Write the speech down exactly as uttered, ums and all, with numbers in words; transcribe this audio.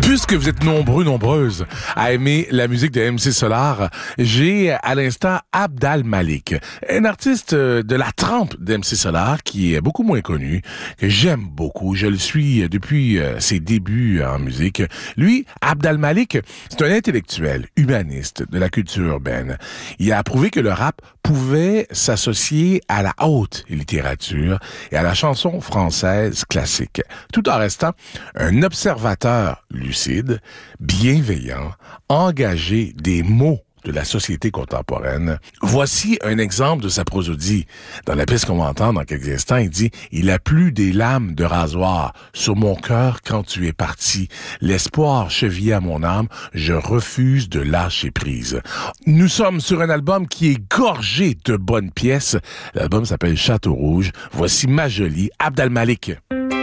Puisque vous êtes nombreux, nombreuses à aimer la musique de M C Solar, j'ai à l'instant Abd Al-Malik, un artiste de la trempe d'M C Solar qui est beaucoup moins connu, que j'aime beaucoup. Je le suis depuis ses débuts en musique. Lui, Abd Al-Malik, c'est un intellectuel, humaniste de la culture urbaine. Il a prouvé que le rap pouvait s'associer à la haute littérature et à la chanson française classique, tout en restant un observateur lucide, bienveillant, engagé des mots de la société contemporaine. Voici un exemple de sa prosodie. Dans la pièce qu'on va entendre dans quelques instants, il dit « Il a plu des lames de rasoir sur mon cœur quand tu es parti. L'espoir chevillé à mon âme, je refuse de lâcher prise. » Nous sommes sur un album qui est gorgé de bonnes pièces. L'album s'appelle Château Rouge. Voici ma jolie Abd Al-Malik.